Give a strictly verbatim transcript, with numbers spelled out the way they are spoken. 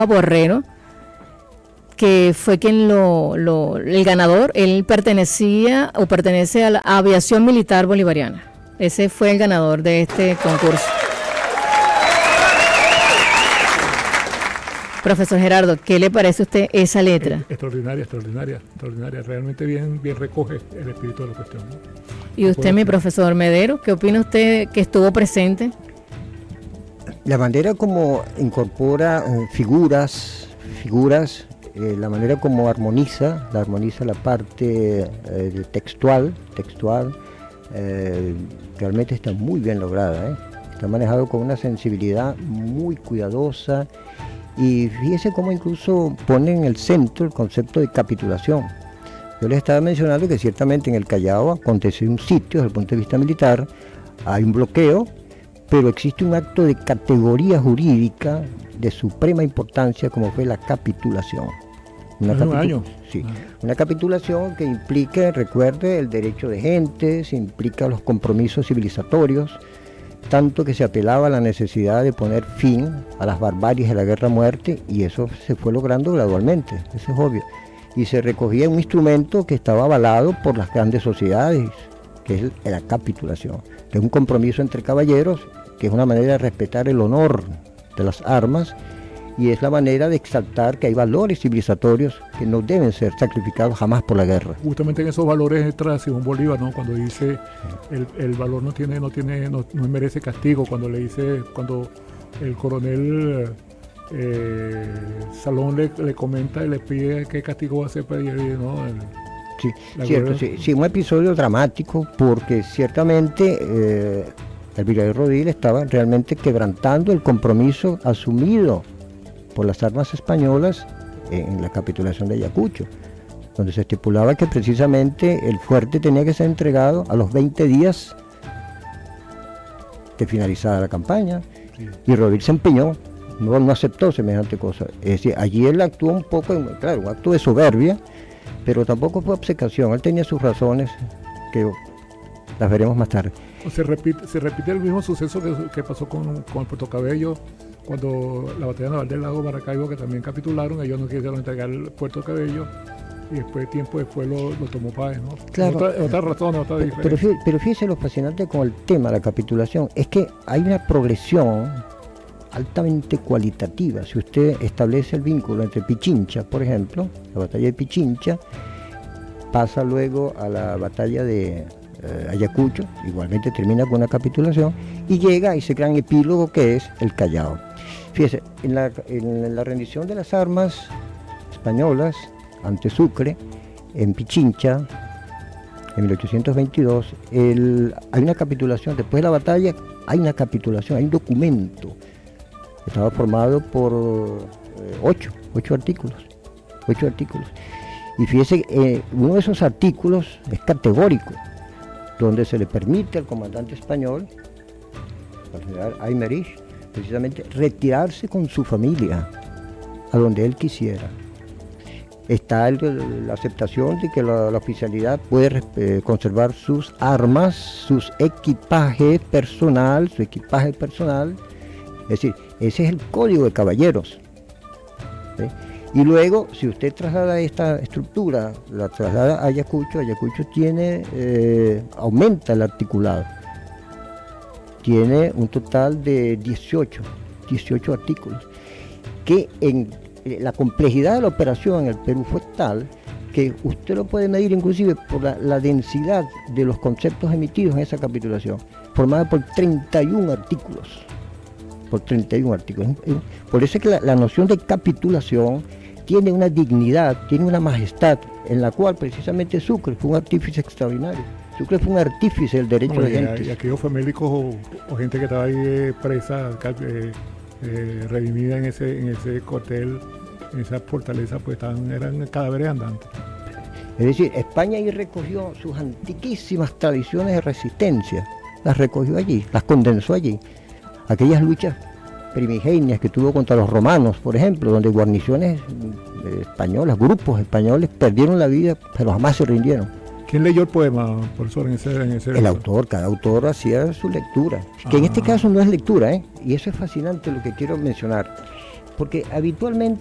Borrero, que fue quien lo, lo, el ganador. Él pertenecía o pertenece a la Aviación Militar Bolivariana. Ese fue el ganador de este concurso. Profesor Gerardo, ¿qué le parece a usted esa letra? Extraordinaria, extraordinaria, extraordinaria. Realmente bien, bien recoge el espíritu de la cuestión, ¿no? Y usted, mi profesor Medero, ¿qué opina usted que estuvo presente? La manera como incorpora eh, figuras, figuras, eh, la manera como armoniza, la armoniza la parte eh, textual, textual, eh, realmente está muy bien lograda, ¿eh? Está manejado con una sensibilidad muy cuidadosa. Y fíjese cómo incluso pone en el centro el concepto de capitulación. Yo les estaba mencionando que ciertamente en el Callao acontece un sitio desde el punto de vista militar, hay un bloqueo, pero existe un acto de categoría jurídica de suprema importancia como fue la capitulación. Una, ¿Hace un capitu- año? Sí, una capitulación que implica, recuerde, el derecho de gente, se implica los compromisos civilizatorios, tanto que se apelaba a la necesidad de poner fin a las barbaries de la guerra-muerte, y eso se fue logrando gradualmente, eso es obvio. Y se recogía un instrumento que estaba avalado por las grandes sociedades, que es la capitulación, que es un compromiso entre caballeros, que es una manera de respetar el honor de las armas, y es la manera de exaltar que hay valores civilizatorios que no deben ser sacrificados jamás por la guerra. Justamente en esos valores entra Simón Bolívar, ¿no? Cuando dice el, el valor no tiene, no tiene, no, no merece castigo, cuando le dice, cuando el coronel eh, Salón le, le comenta y le pide qué castigo va a hacer para ir, ¿no? El, sí, cierto, sí, sí, un episodio dramático porque ciertamente eh, el brigadier Rodil estaba realmente quebrantando el compromiso asumido por las armas españolas en la capitulación de Ayacucho, donde se estipulaba que precisamente el fuerte tenía que ser entregado a los veinte días de finalizada la campaña, sí. Y Rodil se empeñó, no, no aceptó semejante cosa. Es decir, allí él actuó un poco, en, claro, un acto de soberbia, pero tampoco fue obcecación, él tenía sus razones que las veremos más tarde. Se repite, se repite el mismo suceso que, que pasó con, con el Puerto Cabello, cuando la batalla naval del lago Maracaibo, que también capitularon, ellos no quisieron entregar el Puerto Cabello, y después, tiempo después, lo, lo tomó Páez, ¿no? Claro. Otra, otra razón, otra pero, diferencia. Pero fíjese, pero fíjese lo fascinante con el tema de la capitulación, es que hay una progresión altamente cualitativa. Si usted establece el vínculo entre Pichincha, por ejemplo, la batalla de Pichincha, pasa luego a la batalla de eh, Ayacucho, igualmente termina con una capitulación, y llega a ese gran epílogo que es el Callao. Fíjese, en la, en la rendición de las armas españolas ante Sucre, en Pichincha, en mil ochocientos veintidós, el, hay una capitulación, después de la batalla hay una capitulación, hay un documento, estaba formado por eh, ocho, ocho artículos, ocho artículos. Y fíjese, eh, uno de esos artículos es categórico, donde se le permite al comandante español, al general Aymerich, precisamente retirarse con su familia a donde él quisiera. Está el, la aceptación de que la, la oficialidad puede eh, conservar sus armas, sus equipajes personal, su equipaje personal, es decir, ese es el código de caballeros, ¿sí? Y luego, si usted traslada esta estructura, la traslada a Ayacucho, Ayacucho tiene, eh, aumenta el articulado, tiene un total de dieciocho, dieciocho artículos, que en la complejidad de la operación en el Perú fue tal que usted lo puede medir inclusive por la, la densidad de los conceptos emitidos en esa capitulación, formada por treinta y uno artículos, por treinta y uno artículos. Por eso es que la, la noción de capitulación tiene una dignidad, tiene una majestad, en la cual precisamente Sucre fue un artífice extraordinario. Sucre fue un artífice del derecho no, de y, gente. Y aquellos famélicos o, o gente que estaba ahí eh, presa, eh, eh, redimida en ese, en ese cuartel, en esa fortaleza, pues estaban, eran cadáveres andantes. Es decir, España ahí recogió sus antiquísimas tradiciones de resistencia, las recogió allí, las condensó allí. Aquellas luchas primigenias que tuvo contra los romanos, por ejemplo, donde guarniciones españolas, grupos españoles perdieron la vida, pero jamás se rindieron. ¿Quién leyó el poema, profesor, en ese, en ese El autor, cada autor hacía su lectura, que ah. en este caso no es lectura, ¿eh? Y eso es fascinante lo que quiero mencionar. porque habitualmente